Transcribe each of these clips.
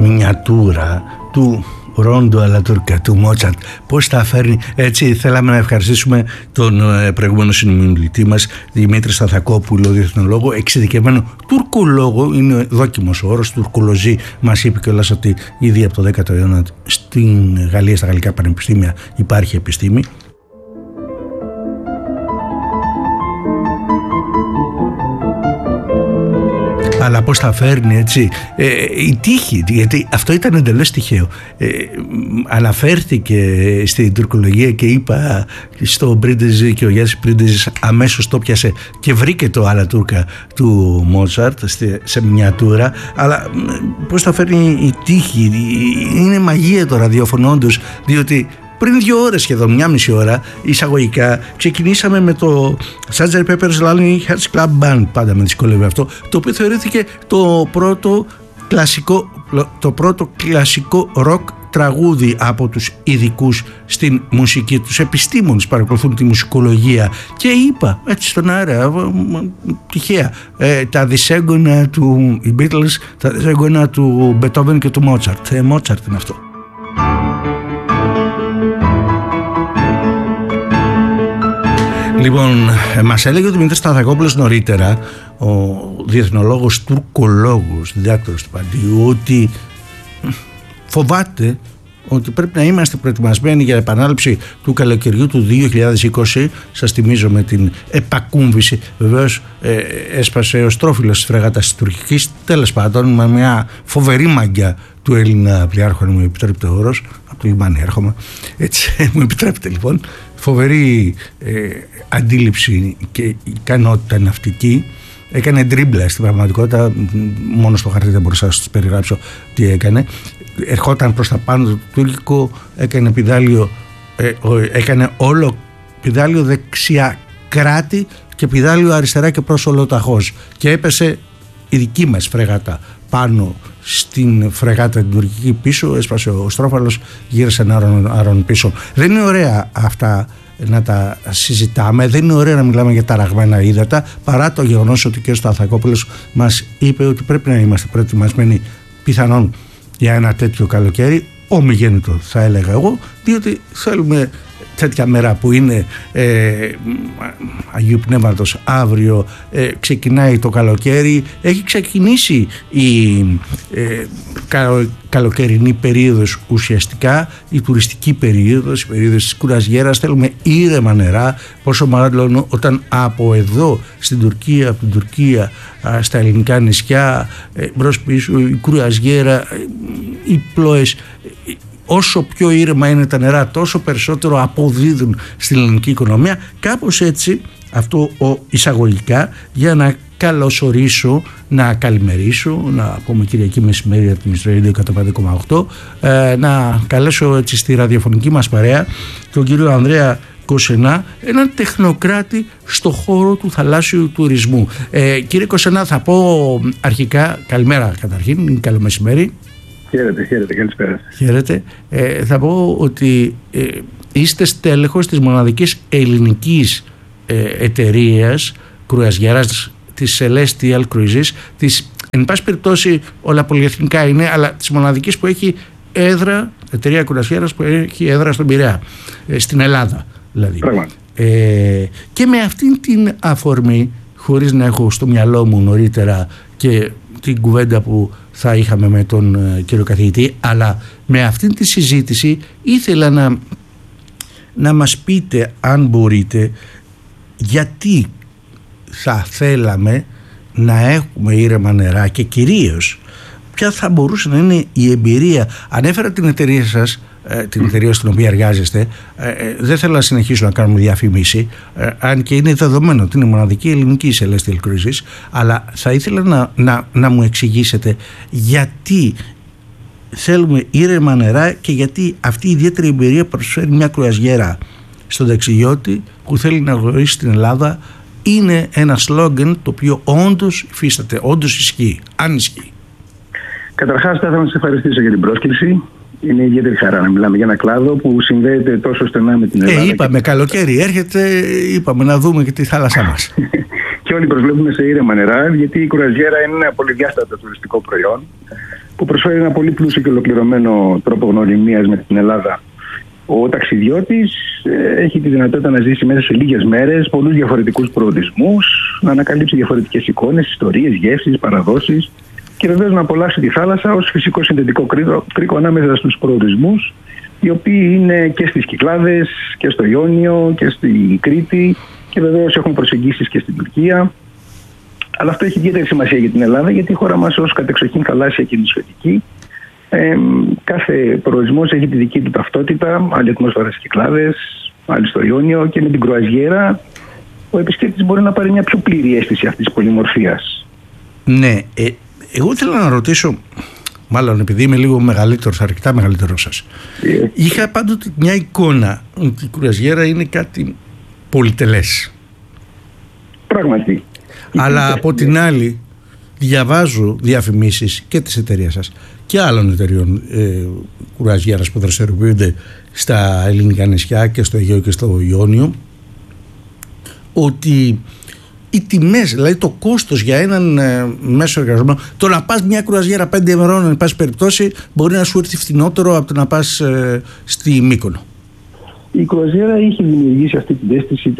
μινιατούρα του Ρόντο Αλατούρκα, του Μότσαρτ, πώς τα φέρνει έτσι. Θέλαμε να ευχαριστήσουμε τον προηγούμενο συνομιλητή μας, Δημήτρη Σταθακόπουλο, διεθνολόγο, εξειδικευμένο τουρκολόγο, είναι δόκιμος ο όρος, τουρκολοζή. Μας είπε κιόλας ότι ήδη από το 10ο αιώνα στην Γαλλία, στα γαλλικά πανεπιστήμια υπάρχει επιστήμη. Αλλά πώς τα φέρνει έτσι η τύχη, γιατί αυτό ήταν εντελώς τυχαίο. Αναφέρθηκε στην τουρκολογία και είπα στο Πρίντεζ, και ο Γιάννης Πρίντεζ αμέσως το πιάσε και βρήκε το Αλατούρκα του Μότσαρτ σε μινιατούρα. Αλλά πώς τα φέρνει η τύχη, είναι μαγεία το ραδιόφωνο όντως, διότι πριν 2 ώρες, σχεδόν 1,5 ώρα εισαγωγικά, ξεκινήσαμε με το Sgt. Pepper's Lonely Hearts Club Band, πάντα με δυσκολεύει αυτό, το οποίο θεωρήθηκε το πρώτο κλασικό ροκ τραγούδι από τους ειδικούς στην μουσική, τους επιστήμονες παρακολουθούν τη μουσικολογία, και είπα έτσι στον αέρα τυχαία τα δισέγγωνα του οι Beatles, τα δισέγγωνα του Beethoven και του Mozart. Mozart είναι αυτό. Λοιπόν, μας έλεγε ο Δημήτρης Σταθακόπουλος νωρίτερα, ο διεθνολόγος τουρκολόγος, διδάκτορος του Παντίου, ότι φοβάται ότι πρέπει να είμαστε προετοιμασμένοι για επανάληψη του καλοκαιριού του 2020. Σας θυμίζω με την επακούμβηση. Βεβαίως έσπασε ο στρόφιλος της φρεγάτας της τουρκικής, τέλος πάντων με μια φοβερή μαγκιά του Έλληνα πλοιάρχου, αν μου επιτρέπετε ο όρος, από το λιμάνι έρχομαι, έτσι μου επιτρέπετε λοιπόν, φοβερή αντίληψη και ικανότητα ναυτική. Έκανε ντρίμπλα στην πραγματικότητα, μόνο στο χαρτί δεν μπορούσα να σας περιγράψω τι έκανε. Ερχόταν προς τα πάνω το τουρκικό, έκανε πηδάλιο, έκανε όλο πηδάλιο δεξιά κράτη και πηδάλιο αριστερά και προς ολοταχώς, και έπεσε η δική μας φρεγάτα πάνω στην φρεγάτα την τουρκική πίσω, έσπασε ο στρόφαλος, γύρισε ένα άρον πίσω. Δεν είναι ωραία αυτά να τα συζητάμε, δεν είναι ωραία να μιλάμε για ταραγμένα ύδατα, παρά το γεγονός ότι και ο Σταθακόπουλος μας είπε ότι πρέπει να είμαστε προετοιμασμένοι πιθανόν για ένα τέτοιο καλοκαίρι, ομιγέννητο θα έλεγα εγώ, διότι θέλουμε τέτοια μέρα που είναι Αγίου Πνεύματος αύριο, ξεκινάει το καλοκαίρι, έχει ξεκινήσει η καλοκαιρινή περίοδος ουσιαστικά, η τουριστική περίοδος, η περίοδος της κουραζιέρας. Θέλουμε ήρεμα νερά, πόσο μάλλον όταν από εδώ στην Τουρκία, από την Τουρκία στα ελληνικά νησιά, μπρος πίσω η κουραζιέρα, οι πλώες, όσο πιο ήρεμα είναι τα νερά, τόσο περισσότερο αποδίδουν στην ελληνική οικονομία. Κάπως έτσι, αυτό εισαγωγικά, για να καλωσορίσω, να καλημερίσω, να πούμε Κυριακή μεσημέρι από την Ιστρία 105,8, να καλέσω έτσι στη ραδιοφωνική μας παρέα τον κύριο Ανδρέα Κοσενά, έναν τεχνοκράτη στο χώρο του θαλάσσιου τουρισμού. Κύριε Κοσενά, θα πω αρχικά καλημέρα καταρχήν, καλό μεσημέρι. Χαίρετε, καλησπέρα. Χαίρετε. Θα πω ότι είστε στέλεχος της μοναδικής ελληνικής εταιρείας κρουαζιέρας, της Celestial Cruises, της, εν πάση περιπτώσει όλα πολυεθνικά είναι, αλλά της μοναδικής που έχει έδρα, εταιρεία κρουαζιέρας που έχει έδρα στον Πειραιά, στην Ελλάδα δηλαδή. Και με αυτήν την αφορμή, χωρίς να έχω στο μυαλό μου νωρίτερα και την κουβέντα που θα είχαμε με τον κύριο καθηγητή, αλλά με αυτήν τη συζήτηση ήθελα να μας πείτε, αν μπορείτε, γιατί θα θέλαμε να έχουμε ήρεμα νερά και κυρίως ποια θα μπορούσε να είναι η εμπειρία. Ανέφερα την εταιρεία σας, την εταιρεία στην οποία εργάζεστε, δεν θέλω να συνεχίσω να κάνουμε διαφήμιση, αν και είναι δεδομένο ότι είναι μοναδική ελληνική Celestial Cruises, αλλά θα ήθελα να μου εξηγήσετε γιατί θέλουμε ήρεμα νερά και γιατί αυτή η ιδιαίτερη εμπειρία προσφέρει μια κρουαζιέρα στον ταξιδιώτη που θέλει να γνωρίσει την Ελλάδα. Είναι ένα σλόγγαν το οποίο όντως υφίσταται, όντως ισχύει, αν ισχύει. Καταρχάς θα ήθελα να σας ευχαριστήσω για την πρόσκληση. Είναι ιδιαίτερη χαρά να μιλάμε για ένα κλάδο που συνδέεται τόσο στενά με την Ελλάδα. Είπαμε καλοκαίρι έρχεται, είπαμε να δούμε και τη θάλασσά μας. και όλοι προσβλέπουμε σε ήρεμα νερά, γιατί η κρουαζιέρα είναι ένα πολυδιάστατο τουριστικό προϊόν που προσφέρει ένα πολύ πλούσιο και ολοκληρωμένο τρόπο γνωριμίας με την Ελλάδα. Ο ταξιδιώτης έχει τη δυνατότητα να ζήσει μέσα σε λίγες μέρες πολλούς διαφορετικούς προορισμούς, να ανακαλύψει διαφορετικές εικόνες, ιστορίες, γεύσεις, παραδόσεις και βεβαίως να απολαύσει τη θάλασσα ως φυσικό συνδετικό κρίκο ανάμεσα στους προορισμούς, οι οποίοι είναι και στις Κυκλάδες και στο Ιόνιο και στη Κρήτη και βεβαίως έχουν προσεγγίσεις και στην Τουρκία. Αλλά αυτό έχει ιδιαίτερη σημασία για την Ελλάδα, γιατί η χώρα μας ως κατεξοχήν θαλάσσια και νησιωτική, κάθε προορισμός έχει τη δική του ταυτότητα, άλλη ατμόσφαιρα στις Κυκλάδες, άλλη στο Ιόνιο, και με την κρουαζιέρα ο επισκέπτης μπορεί να πάρει μια πιο πλήρη αίσθηση αυτής της πολυμορφίας. Ναι, εγώ ήθελα να ρωτήσω, μάλλον επειδή είμαι λίγο μεγαλύτερος, αρκετά μεγαλύτερος σας, είχα πάντοτε μια εικόνα ότι η κρουαζιέρα είναι κάτι πολυτελές. Πράγματι. Αλλά από την άλλη διαβάζω διαφημίσεις και της εταιρείας σας και άλλων εταιρείων κρουαζιέρας που δραστηριοποιούνται στα ελληνικά νησιά και στο Αιγαίο και στο Ιόνιο, ότι οι τιμές, δηλαδή το κόστος για έναν μέσο εργαζόμενο, το να πας μια κρουαζιέρα 5 ημερών, εν πάση περιπτώσει, μπορεί να σου έρθει φθηνότερο από το να πας στη Μύκονο. Η κρουαζιέρα είχε δημιουργήσει αυτή την αίσθηση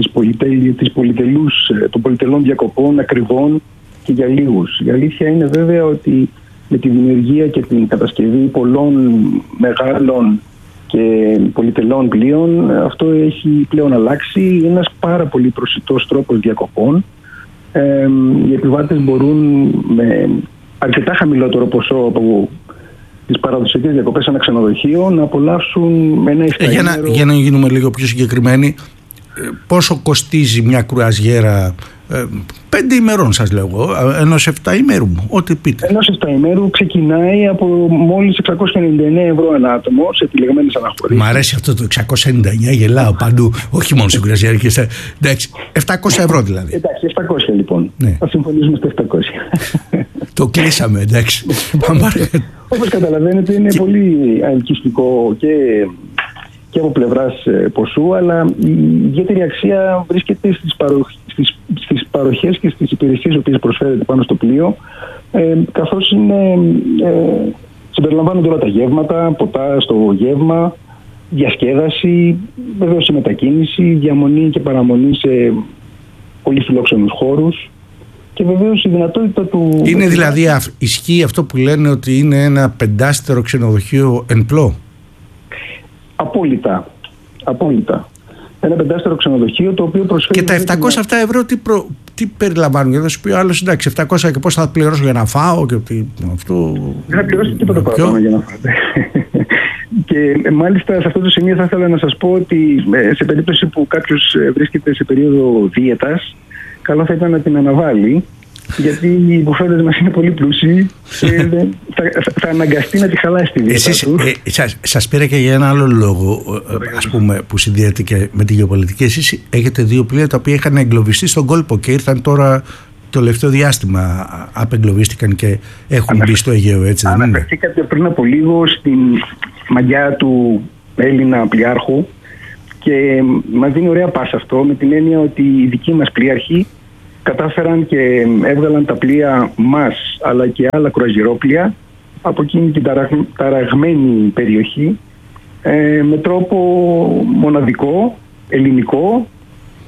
των πολυτελών διακοπών, ακριβών και για λίγους. Η αλήθεια είναι βέβαια ότι με τη δημιουργία και την κατασκευή πολλών μεγάλων και πολυτελών πλοίων, αυτό έχει πλέον αλλάξει. Ένας πάρα πολύ προσιτός τρόπος διακοπών. Οι επιβάτες μπορούν με αρκετά χαμηλότερο ποσό από τις παραδοσιακές διακοπές σε ένα ξενοδοχείο να απολαύσουν ένα εστιατόριο. Για να γίνουμε λίγο πιο συγκεκριμένοι, πόσο κοστίζει μια κρουαζιέρα 5 ημερών, σας λέω εγώ, ενός 7 ημέρου, ό,τι πείτε? Ενός 7 ημέρου ξεκινάει από μόλις 699 ευρώ ένα άτομο σε επιλεγμένες αναχωρήσεις. Μ' αρέσει αυτό το 699, γελάω παντού, όχι μόνο στην κρουαζιέρα. Εντάξει, 700 ευρώ δηλαδή. Εντάξει, 700 λοιπόν. Ναι. Θα συμφωνήσουμε στο 700. Το κλείσαμε, εντάξει. Όπως καταλαβαίνετε είναι πολύ ελκυστικό και από πλευράς ποσού, αλλά η ιδιαίτερη αξία βρίσκεται στις παροχές και στις υπηρεσίες που προσφέρεται πάνω στο πλοίο, καθώς συμπεριλαμβάνονται όλα τα γεύματα, ποτά στο γεύμα, διασκέδαση, βεβαίως η μετακίνηση, διαμονή και παραμονή σε πολύ φιλόξενους χώρους και βεβαίως η δυνατότητα του... Είναι δηλαδή, ισχύει αυτό που λένε ότι είναι ένα 5-στερο ξενοδοχείο εν πλώ? Απόλυτα. Ένα 5-στερο ξενοδοχείο το οποίο προσφέρει... Και τα 700 αυτά ευρώ τι περιλαμβάνουν? Γιατί θα σου πει ο άλλος, εντάξει, 700 και πώς θα πληρώσω για να φάω και αυτό... Δεν θα πληρώσω τίποτα παραπάνω για να φάτε. Και μάλιστα σε αυτό το σημείο θα ήθελα να σας πω ότι σε περίπτωση που κάποιος βρίσκεται σε περίοδο δίαιτας, καλό θα ήταν να την αναβάλει, γιατί οι μπουφέτες μας είναι πολύ πλούσιοι και θα αναγκαστεί να τη χαλάσει τη δίαιτα του. Σας πήρα και για ένα άλλο λόγο, ας πούμε, που συνδυάζεται και με τη γεωπολιτική. Εσείς έχετε 2 πλοία τα οποία είχαν εγκλωβιστεί στον κόλπο και ήρθαν τώρα το τελευταίο διάστημα, απεγκλωβίστηκαν και έχουν μπει στο Αιγαίο, έτσι δεν είναι? Αναφερθήκατε πριν από λίγο στην μαγιά του Έλληνα πλοιάρχου και μας δίνει ωραία πάσα αυτό, με την έννοια ότι οι δικοί μας πλοίαρχοι κατάφεραν και έβγαλαν τα πλοία μας αλλά και άλλα κρουαζιερόπλοια από εκείνη την ταραγμένη περιοχή με τρόπο μοναδικό, ελληνικό